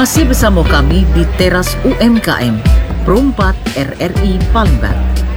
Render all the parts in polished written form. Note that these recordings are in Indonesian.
Masih bersama kami di Teras UMKM, Pro 4 RRI Palembang.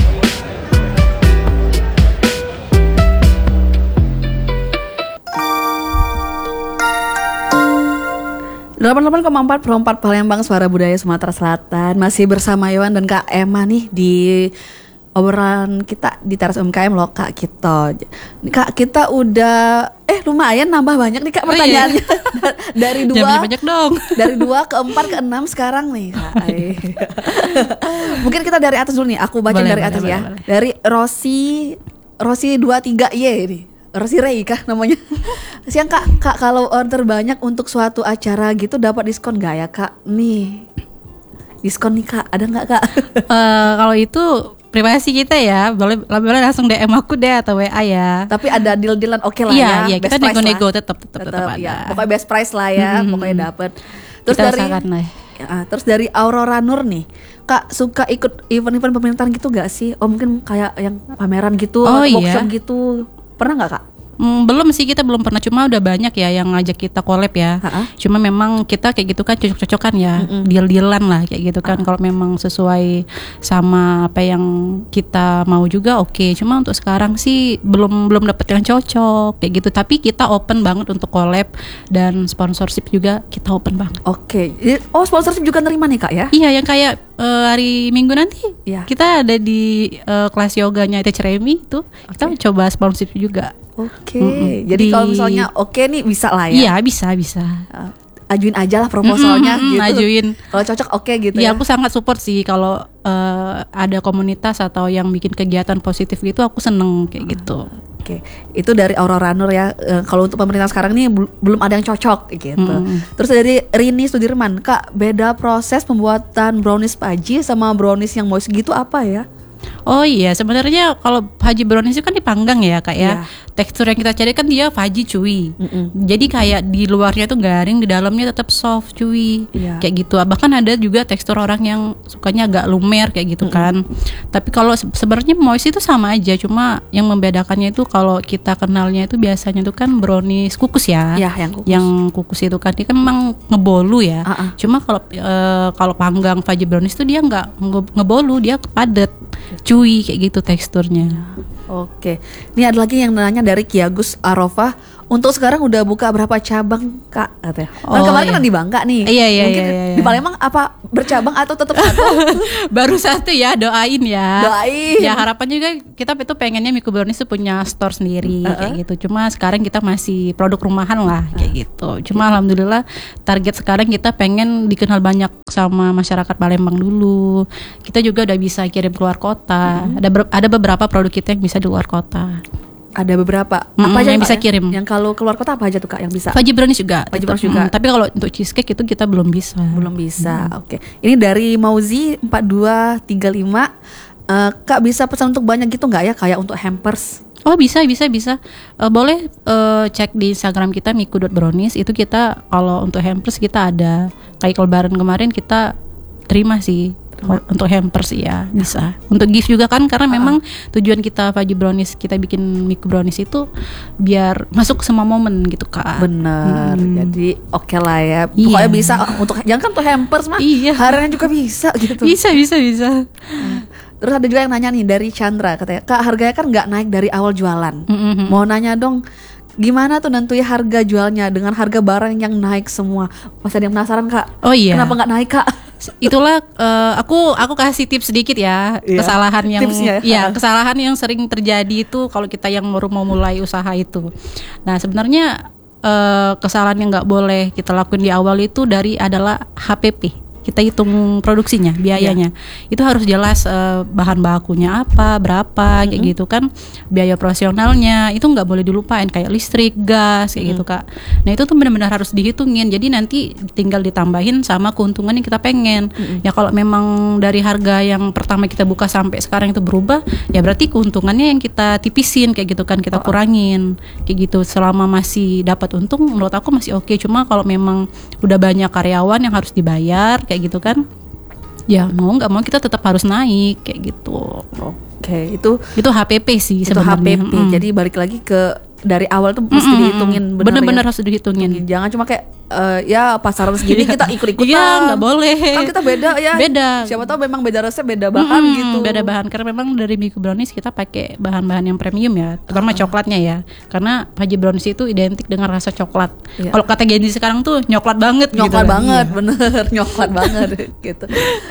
.4 Pro 4 Palembang, Suara Budaya Sumatera Selatan. Masih bersama Yohan dan Kak Emma nih di obrolan kita di Teras UMKM loh Kak Kito. Kak, kita udah lumayan nambah banyak nih Kak pertanyaannya. Dari 2 banyak dong. Dari 2 ke 4 ke 6 sekarang nih Kak. Mungkin kita dari atas dulu nih. Aku baca dari atas ya. Boleh. Dari Rosi 23Y nih. Rosi Rey kah namanya? Siang Kak, kalau order banyak untuk suatu acara gitu dapat diskon gak ya Kak? Nih diskon nih Kak, ada gak Kak? Kalau itu privasi kita ya, boleh langsung DM aku deh atau WA ya. Tapi ada deal-dealan oke lah ya. Iya, kita nego-nego tetap ada. Ya, pokoknya best price lah ya, pokoknya dapat. Terus terus dari Aurora Nur nih, Kak suka ikut event-event pemerintahan gitu gak sih? Oh mungkin kayak yang pameran gitu, workshop gitu. Pernah gak Kak? Belum sih, kita belum pernah, cuma udah banyak ya yang ngajak kita collab ya. Cuma memang kita kayak gitu kan cocok-cocokan ya, deal-dealan lah kayak gitu kan. Kalau memang sesuai sama apa yang kita mau juga oke. Cuma untuk sekarang sih belum dapet yang cocok kayak gitu. Tapi kita open banget untuk collab dan sponsorship juga kita open banget. Oke. Oh, sponsorship juga nerima nih Kak ya? Iya, yang kayak hari Minggu nanti kita ada di kelas yoganya Teh Remi itu. Kita coba sponsorship juga. Oke, jadi kalau misalnya nih bisa lah ya? Iya, bisa. Ajuin aja lah proposalnya gitu. Ajuin. Kalau cocok gitu ya. Ya, aku sangat support sih kalau ada komunitas atau yang bikin kegiatan positif gitu, aku seneng kayak gitu. Oke, itu dari Aurora Nur ya. Kalau untuk pemerintah sekarang nih belum ada yang cocok gitu. Terus dari Rini Sudirman, Kak, beda proses pembuatan brownies Paji sama brownies yang moist gitu apa ya? Oh iya, sebenarnya kalau Paji brownies itu kan dipanggang ya Kak ya. Tekstur yang kita cari kan dia Paji chewy. Jadi kayak di luarnya tuh garing, di dalamnya tetap soft chewy. Kayak gitu. Bahkan ada juga tekstur orang yang sukanya agak lumer kayak gitu kan. Tapi kalau sebenarnya moist itu sama aja, cuma yang membedakannya itu kalau kita kenalnya itu biasanya itu kan brownies kukus ya. Yang kukus itu kan dia kan memang ngebolu ya. Cuma kalau panggang Paji brownies itu dia nggak ngebolu, dia padat, chewy kayak gitu teksturnya. Oke, ini ada lagi yang nanya dari Kiagus Arofah. Untuk sekarang udah buka berapa cabang Kak? Katanya. Kemarin kan di Bangka nih. Iya. Di Palembang apa bercabang atau tetap satu? Baru satu ya, doain ya. Doain. Ya harapan juga kita itu pengennya Miku Brownies itu punya store sendiri kayak gitu. Cuma sekarang kita masih produk rumahan lah kayak gitu. Cuma alhamdulillah target sekarang kita pengen dikenal banyak sama masyarakat Palembang dulu. Kita juga udah bisa kirim keluar kota. Ada beberapa produk kita yang bisa di luar kota. Ada beberapa. Apa aja yang bisa kirim? Yang kalau keluar kota apa aja tuh Kak yang bisa? Paji brownies juga. Tapi kalau untuk cheesecake itu kita belum bisa. Oke. Ini dari Mauzi 4235. Kak bisa pesan untuk banyak gitu nggak ya, kayak untuk hampers? Oh bisa. Boleh cek di Instagram kita miku.brownies. Itu kita kalau untuk hampers kita ada. Kayak lebaran kemarin kita terima sih. Untuk hampers ya bisa. Untuk gift juga kan, karena memang tujuan kita Paji brownies, kita bikin Miku brownies itu biar masuk ke semua momen gitu Kak. Bener. Jadi oke lah ya. Pokoknya bisa untuk, jangan kan untuk hampers mah. Harian juga bisa gitu. Bisa. Terus ada juga yang nanya nih dari Chandra, katanya Kak harganya kan nggak naik dari awal jualan. Mau nanya dong, gimana tuh nentuin harga jualnya dengan harga barang yang naik semua? Masih ada yang penasaran Kak? Oh iya. Kenapa nggak naik Kak? Itulah aku kasih tips sedikit ya. Kesalahan yang kesalahan yang sering terjadi itu kalau kita yang baru mau mulai usaha itu. Nah sebenarnya kesalahan yang nggak boleh kita lakuin di awal itu adalah HPP. Kita hitung produksinya, biayanya. Itu harus jelas bahan bakunya apa, berapa kayak gitu kan. Biaya operasionalnya itu nggak boleh dilupain, kayak listrik, gas kayak gitu Kak. Nah itu tuh benar-benar harus dihitungin. Jadi nanti tinggal ditambahin sama keuntungan yang kita pengen. Ya kalau memang dari harga yang pertama kita buka sampai sekarang itu berubah, ya berarti keuntungannya yang kita tipisin kayak gitu kan, kita kurangin kayak gitu. Selama masih dapat untung, menurut aku masih oke. Cuma kalau memang udah banyak karyawan yang harus dibayar kayak gitu kan, ya mau nggak mau kita tetap harus naik kayak gitu. Oke, itu HPP sih sebenarnya. HPP. Jadi balik lagi ke dari awal tuh mesti dihitungin benar-benar harus dihitungin. Jangan cuma kayak ya pasaran segini kita ikut-ikutan. Iya, nggak boleh. Kan kita beda ya. Beda. Siapa tahu memang beda resep, beda bahan gitu. Beda bahan karena memang dari Miku Brownies kita pakai bahan-bahan yang premium ya, terutama coklatnya ya. Karena Haji Brownies itu identik dengan rasa coklat. Iya. Kalau kata Gen Z sekarang tuh nyoklat banget gitu. Nyoklat banget, Iya. bener nyoklat banget gitu.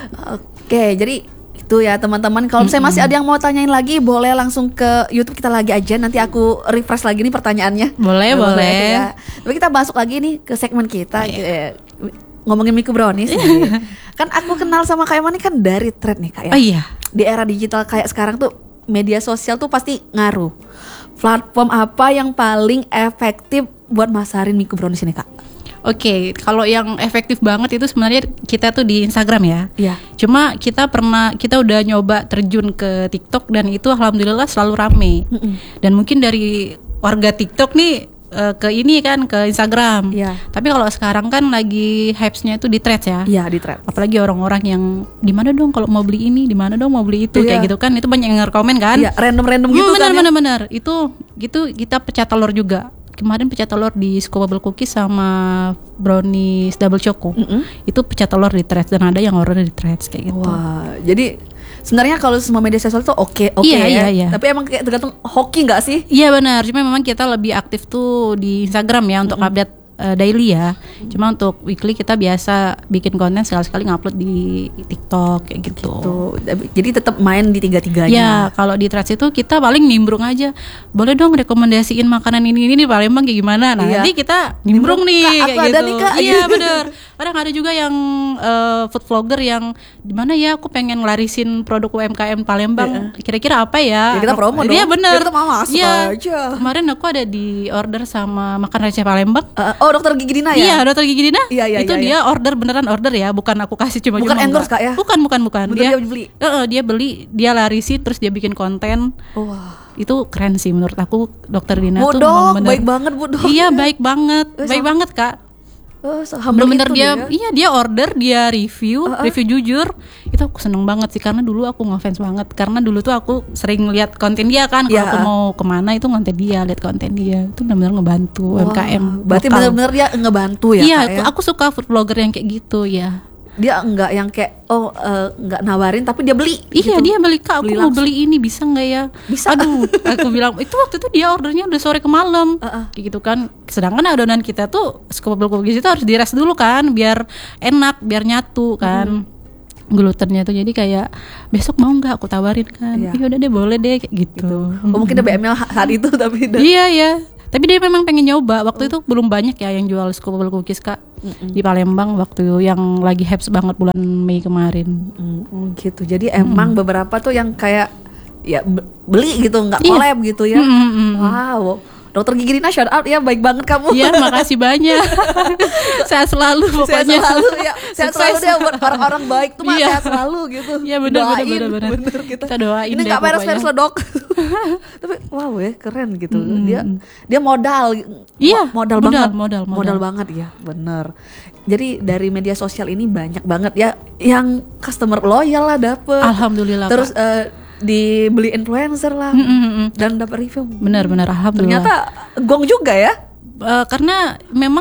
Oke, jadi itu ya teman-teman. Kalau misalnya masih ada yang mau tanyain lagi, boleh langsung ke YouTube kita lagi aja. Nanti aku refresh lagi nih pertanyaannya. Boleh. Ya. Tapi kita masuk lagi nih ke segmen kita. Ngomongin Miku Brownies nih. Kan aku kenal sama Kak Emma nih kan dari thread nih Kak ya. Oh iya. Di era digital kayak sekarang tuh media sosial tuh pasti ngaruh. Platform apa yang paling efektif buat masarin Miku Brownies ini Kak? Oke, kalau yang efektif banget itu sebenarnya kita tuh di Instagram ya. Iya. Cuma kita udah nyoba terjun ke TikTok dan itu alhamdulillah selalu rame. Dan mungkin dari warga TikTok nih ke ini kan ke Instagram. Iya. Tapi kalau sekarang kan lagi hype-nya itu di Threads ya. Iya, di thread. Apalagi orang-orang yang di mana dong kalau mau beli ini, di mana dong mau beli itu kayak gitu kan. Itu banyak yang nge-komen kan. Iya, random gitu kan. Benar. Itu kita pecah telur juga. Kemarin pecah telur di Scoopable Cookies sama Brownies Double Choco. Itu pecah telur di Threads dan ada yang order di Threads kayak gitu. Wah, jadi sebenarnya kalau semua media sosial tuh oke Iya, ya. iya. Tapi emang kayak tergantung hoki nggak sih? Iya benar, cuma memang kita lebih aktif tuh di Instagram ya untuk update daily ya. Cuma untuk weekly kita biasa bikin konten sekali-sekali ngupload di TikTok kayak gitu. Tuh, jadi tetap main di tiga-tiganya. Ya, kalau di Threads itu kita paling nimbrung aja. Boleh dong rekomendasiin makanan ini di Palembang kayak gimana? Nah, nanti kita nimbrung nih Kak, kayak aku gitu. ada nih, Kak. Iya, benar. Kadang ada juga yang food vlogger yang di mana ya aku pengen ngelarisin produk UMKM Palembang. Kira-kira apa ya? Ya, kita promo dong. Iya, benar. Kita mau masuk aja. Kemarin aku ada di order sama makan receh Palembang. Oh, dokter Gigi Dina ya? Iya, dokter Gigi Dina. Iya, itu dia beneran order ya, bukan aku kasih cuma Bukan endorse, Kak, ya? Bukan. Bener dia beli. Dia beli, dia larisin terus dia bikin konten. Wah. Itu keren sih menurut aku dokter Dina Bu tuh Dok, memang bener. baik banget Bu Dok. Iya, baik banget. Baik banget, Kak. Bener-bener dia order, dia review jujur. Itu aku seneng banget sih karena dulu aku ngefans banget. Karena dulu tuh aku sering lihat konten dia kan. Kalau aku mau kemana itu konten dia, lihat konten dia. Itu benar-benar ngebantu UMKM. Berarti benar-benar dia ngebantu ya. Iya, Kak, ya? aku suka food vlogger yang kayak gitu ya. Dia enggak yang kayak enggak nawarin tapi dia beli. Iya, dia beli, Kak, aku Beli mau langsung. beli ini bisa nggak ya? Bisa. Aduh, aku bilang itu waktu itu dia ordernya udah sore ke malam, kayak gitu kan. Sedangkan adonan kita tuh Scoopable Cookies itu harus di-rest dulu kan, biar enak, biar nyatu kan. Glutennya tuh jadi kayak besok mau nggak aku tawarin kan? Iya. Ya udah deh, boleh deh kayak gitu. Oh, mungkin ada BML saat itu tapi Iya. Tapi dia memang pengen nyoba. Waktu itu belum banyak ya yang jual Scoopable Cookies, Kak. Di Palembang waktu yang lagi hype banget bulan Mei kemarin. gitu. Jadi emang beberapa tuh yang kayak ya beli gitu, nggak Iya. collab gitu ya. Wow. Dokter Gigi Dina shout out ya, baik banget kamu. Iya, makasih banyak. Sehat selalu Sehat pokoknya. selalu ya. Sehat Sukses. selalu dia buat orang-orang baik tuh mah Iya. sehat selalu gitu. Iya, benar. Doain, Kita doain Ini deh nggak beres-beres pokoknya. loh dok. Tapi wow ya keren gitu. Dia modal. Iya, modal modal banget. modal. Banget ya, bener. Jadi dari media sosial ini banyak banget ya yang customer loyal lah dapet. Alhamdulillah, Terus Kak. dibeli influencer lah dan dapat review. Benar alhamdulillah. Ternyata gong juga ya. Karena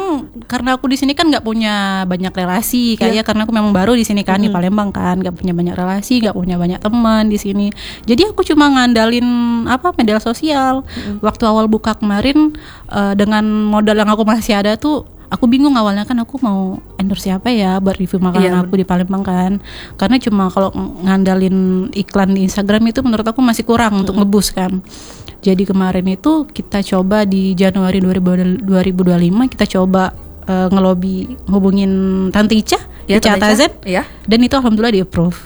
aku di sini kan nggak punya banyak relasi kayak karena aku memang baru di sini kan di Palembang kan, nggak punya banyak relasi, nggak punya banyak teman di sini. Jadi aku cuma ngandalin media sosial. Waktu awal buka kemarin dengan modal yang aku masih ada tuh aku bingung awalnya kan aku mau endorse siapa ya buat review makanan aku di Palembang kan, karena cuma kalau ngandalin iklan di Instagram itu menurut aku masih kurang untuk ngeboost kan. Jadi kemarin itu kita coba di Januari 2025 kita coba ngelobi hubungin Tante Ica, Ica Tazen, dan itu alhamdulillah di approve.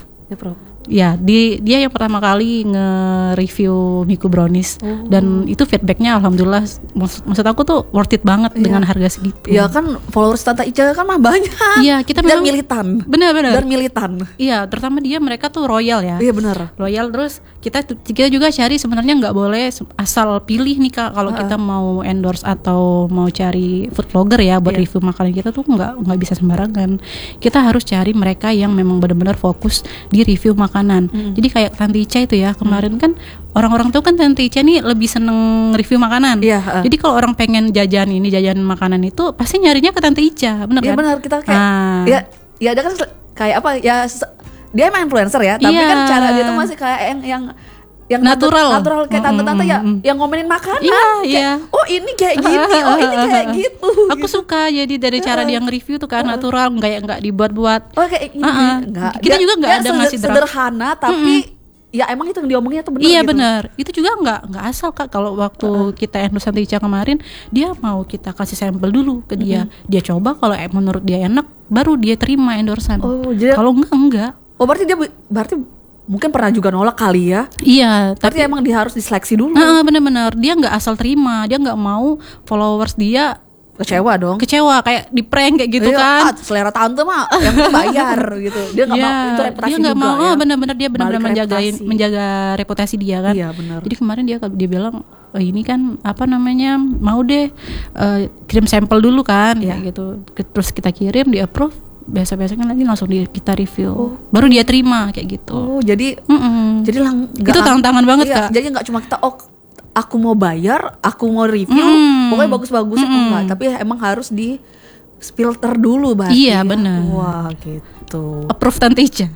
Ya, dia yang pertama kali nge-review Miku Brownies dan itu feedbacknya alhamdulillah maksud aku tuh worth it banget dengan harga segitu. Ya kan followers Tante Ica kan mah banyak. Iya, kita dan memang militan. Benar. Dan militan. Iya, terutama mereka tuh royal ya. Iya benar. Royal, terus kita juga cari sebenarnya nggak boleh asal pilih nih Kak kalau kita mau endorse atau mau cari food vlogger ya buat review makanan kita tuh nggak bisa sembarangan. Kita harus cari mereka yang memang benar-benar fokus di review makanan makanan. Jadi kayak Tante Ica itu ya kemarin kan orang-orang tuh kan Tante Ica nih lebih seneng review makanan. Jadi kalau orang pengen jajan makanan itu pasti nyarinya ke Tante Ica, bener kan? Iya benar, kita kayak ya ada kan kayak apa ya, dia emang influencer ya, tapi kan cara dia tuh masih kayak yang natural kayak tante-tante ya yang ngomenin makanan. Oh ini kayak gini, oh ini kayak gitu. Aku suka jadi dari cara dia nge-review tuh kan natural, nggak dibuat-buat. Oh kayak ini. Kita juga nggak ada ngasih sederhana tapi ya emang itu yang diomongnya tuh benar. Iya gitu. Benar. Itu juga nggak asal Kak. Kalau waktu kita endorse Tante Ica kemarin, dia mau kita kasih sampel dulu ke dia. Dia coba, kalau menurut dia enak, baru dia terima endorsan. Kalau enggak. Oh berarti mungkin pernah juga nolak kali ya? Iya, tapi emang dia harus diseleksi dulu. Bener-bener dia nggak asal terima, dia nggak mau followers dia kecewa dong. Kecewa kayak di prank kayak gitu kan. Selera tante mah yang itu bayar gitu. Dia nggak mau itu reputasi dia gak juga. Mau, ya. Bener-bener dia benar-benar menjaga reputasi dia kan. Iya benar. Jadi kemarin dia bilang ini kan apa namanya mau deh kirim sampel dulu kan kayak gitu. Terus kita kirim, di approve. Biasa-biasanya nanti langsung kita review, baru dia terima kayak gitu. Jadi itu tantangan banget Kak. Jadi nggak cuma kita aku mau bayar, aku mau review, pokoknya bagus-bagus enggak, tapi emang harus di filter dulu berarti. Iya benar. Wah gitu. Approve Tante Ica.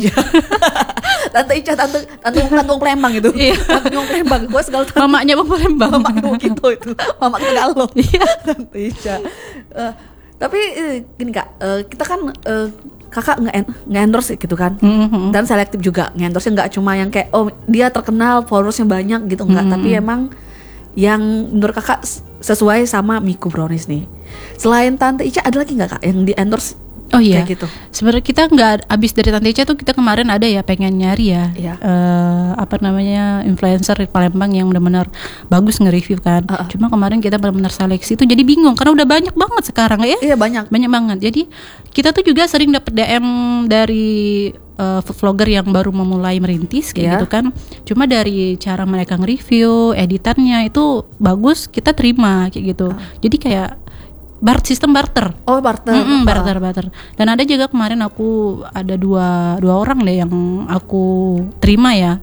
Tante Ica, kantong Palembang itu. Kantong Palembang. Gue segala tante. Mamanya Bang Palembang. Mamanya gitu itu. Mama Tagalog. Tante Ica. Tapi gini Kak, kita kan kakak nge-endorse gitu kan, dan selektif juga nge-endorse, nggak cuma yang kayak dia terkenal followersnya banyak gitu, enggak, tapi emang yang menurut kakak sesuai sama Miku Brownies nih. Selain Tante Ica ada lagi nggak Kak yang di-endorse? Oh iya, gitu. Sebenarnya kita nggak abis dari Tante Ica tuh, kita kemarin ada ya pengen nyari apa namanya influencer di Palembang yang benar-benar bagus nge-review kan. Cuma kemarin kita benar-benar seleksi itu jadi bingung karena udah banyak banget sekarang ya. Iya banyak banget. Jadi kita tuh juga sering dapet DM dari food vlogger yang baru memulai merintis kayak gitu kan. Cuma dari cara mereka nge-review, editannya itu bagus, kita terima kayak gitu. Jadi kayak sistem barter. Oh barter. Barter. Dan ada juga kemarin aku ada dua orang deh yang aku terima ya.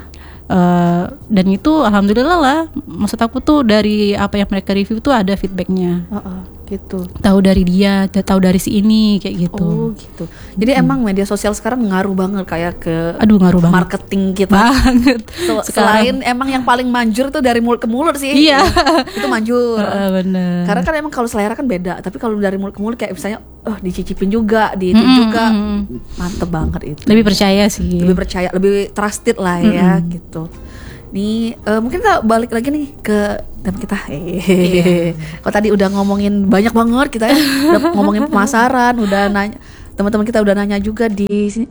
Dan itu alhamdulillah lah. Maksud aku tuh dari apa yang mereka review tuh ada feedbacknya. Gitu. Tahu dari dia, tahu dari si ini kayak gitu. Oh gitu. Jadi emang media sosial sekarang ngaruh banget kayak ke ngaruh banget. Marketing kita. Banget. Selain emang yang paling manjur tuh dari mulut ke mulut sih. Iya. Itu manjur. Bener. Karena kan emang kalau selera kan beda. Tapi kalau dari mulut ke mulut kayak misalnya dicicipin juga, di itu juga. Mantep banget itu. Lebih percaya sih. Lebih trusted lah ya gitu. Nih mungkin kita balik lagi nih ke tema kita. Kalau tadi udah ngomongin banyak banget kita ya, udah ngomongin pemasaran, udah nanya, teman-teman kita udah nanya juga di sini.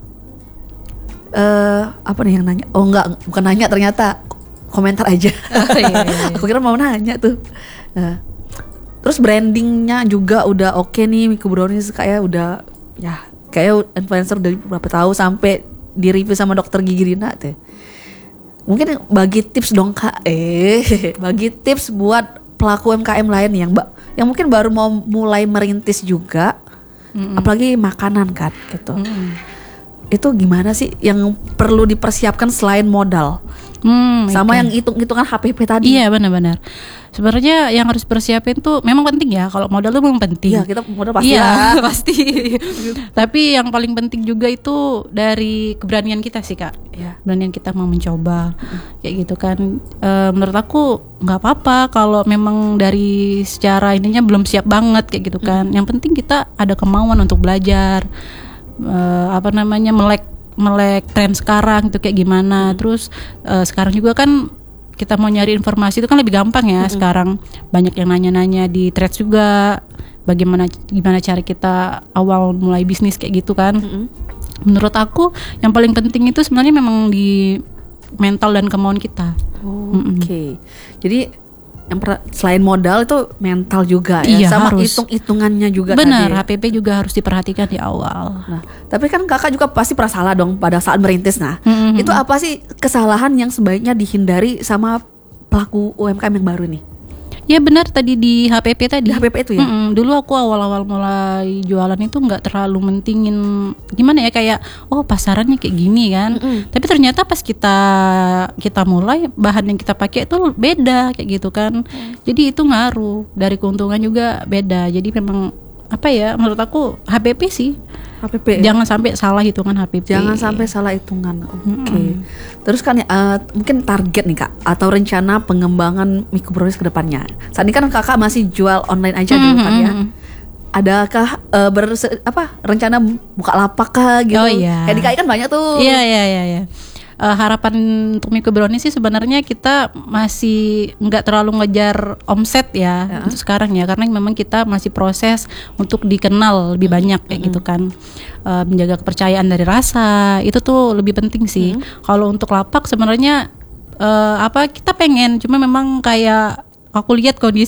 Apa nih yang nanya? Oh enggak, bukan nanya, ternyata komentar aja. Aku kira mau nanya tuh. Terus brandingnya juga udah oke nih, Miku Brownies kayak udah ya kayak influencer udah berapa tahun sampai di review sama dokter gigi Rina tuh. Mungkin bagi tips dong Kak, bagi tips buat pelaku UMKM lain yang mungkin baru mau mulai merintis juga, apalagi makanan kan gitu. Itu gimana sih yang perlu dipersiapkan selain modal? Sama yang hitung-hitungan HPP tadi. Iya benar-benar. Sebenarnya yang harus persiapin tuh memang penting ya. Kalau modal tuh memang penting. Iya, kita modal pasti. Iya, pasti. Tapi yang paling penting juga itu dari keberanian kita sih Kak. Keberanian kita mau mencoba kayak gitu kan. Menurut aku nggak apa-apa kalau memang dari secara ininya belum siap banget kayak gitu kan. Yang penting kita ada kemauan untuk belajar. Melek tren sekarang itu kayak gimana. Terus sekarang juga kan kita mau nyari informasi itu kan lebih gampang ya. Sekarang banyak yang nanya-nanya di threads juga, gimana cara kita awal mulai bisnis kayak gitu kan. Menurut aku yang paling penting itu sebenarnya memang di mental dan kemauan kita. Oke. Jadi selain modal itu mental juga ya, sama harus. Hitung-hitungannya juga. Benar, tadi. HPP juga harus diperhatikan di awal. Nah, tapi kan kakak juga pasti pernah salah dong pada saat merintis. Nah, itu apa sih kesalahan yang sebaiknya dihindari sama pelaku UMKM yang baru nih? Ya benar tadi di HPP tadi. Di HPP itu ya. Dulu aku awal-awal mulai jualan itu nggak terlalu mentingin gimana ya, kayak oh pasarannya kayak gini kan. Tapi ternyata pas kita mulai bahan yang kita pakai itu beda kayak gitu kan. Jadi itu ngaruh, dari keuntungan juga beda. Jadi memang apa ya, menurut aku HPP sih. HPP. Jangan sampai salah hitungan HPP. Jangan sampai salah hitungan. Oke. Terus kan mungkin target nih Kak atau rencana pengembangan mikrobrownies ke depannya. Saat ini kan Kakak masih jual online aja dulu kan ya. Adakah rencana buka lapak kah gitu? Oh iya. Kayak di KI kan banyak tuh. Iya. Harapan untuk mikrobrownies sih sebenarnya kita masih nggak terlalu ngejar omset ya untuk sekarang ya, karena memang kita masih proses untuk dikenal lebih banyak kayak gitu kan. Menjaga kepercayaan dari rasa itu tuh lebih penting sih. Kalau untuk lapak sebenarnya kita pengen, cuma memang kayak aku lihat kondisi